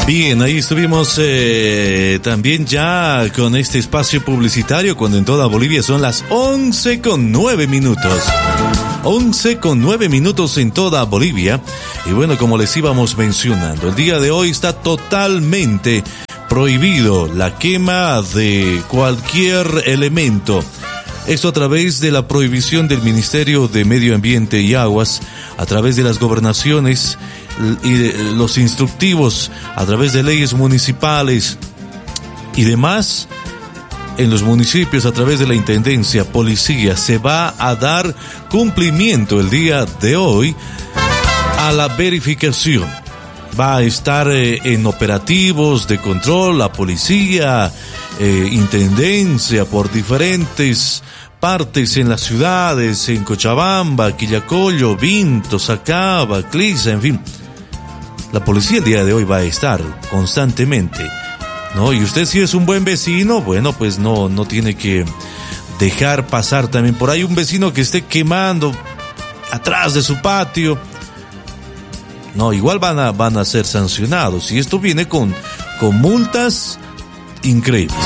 Bien, ahí estuvimos también ya con este espacio publicitario cuando en toda Bolivia son las 11:09 minutos. 11:09 minutos en toda Bolivia. Y bueno, como les íbamos mencionando, el día de hoy está totalmente prohibido la quema de cualquier elemento. Esto a través de la prohibición del Ministerio de Medio Ambiente y Aguas, a través de las gobernaciones y de los instructivos, a través de leyes municipales y demás. En los municipios, a través de la intendencia, policía, se va a dar cumplimiento el día de hoy a la verificación. Va a estar en operativos de control la policía, intendencia por diferentes partes en las ciudades, en Cochabamba, Quillacollo, Vinto, Sacaba, Clisa, en fin. La policía el día de hoy va a estar constantemente, ¿no? Y usted, si es un buen vecino, bueno, pues no tiene que dejar pasar también por ahí un vecino que esté quemando atrás de su patio. No, igual van a ser sancionados, y esto viene con multas increíbles.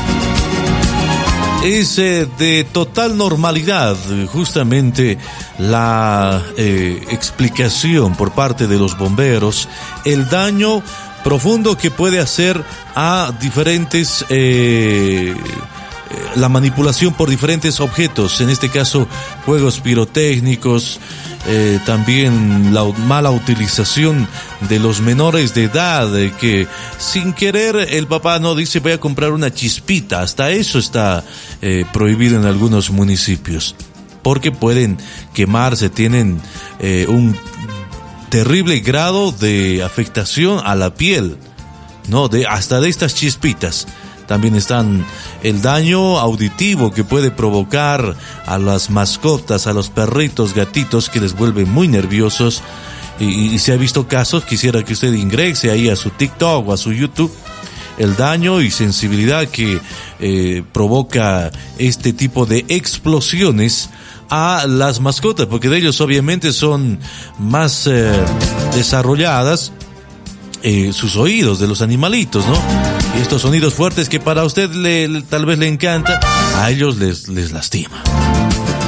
Es de total normalidad justamente la explicación por parte de los bomberos, el daño profundo que puede hacer a diferentes, la manipulación por diferentes objetos, en este caso juegos pirotécnicos, también la mala utilización de los menores de edad, que sin querer el papá no dice voy a comprar una chispita. Hasta eso está prohibido en algunos municipios, porque pueden quemarse, tienen un terrible grado de afectación a la piel, ¿no? Hasta de estas chispitas. También están el daño auditivo que puede provocar a las mascotas, a los perritos, gatitos, que les vuelve muy nerviosos. Y se ha visto casos, quisiera que usted ingrese ahí a su TikTok o a su YouTube, el daño y sensibilidad que provoca este tipo de explosiones a las mascotas, porque de ellos obviamente son más desarrolladas sus oídos, de los animalitos, ¿no? Y estos sonidos fuertes que para usted tal vez le encanta, a ellos les lastima.